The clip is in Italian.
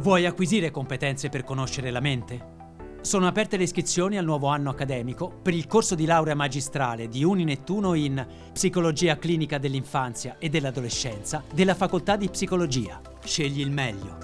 Vuoi acquisire competenze per conoscere la mente? Sono aperte le iscrizioni al nuovo anno accademico per il corso di laurea magistrale di Uninettuno in Psicologia clinica dell'infanzia e dell'adolescenza della Facoltà di Psicologia. Scegli il meglio.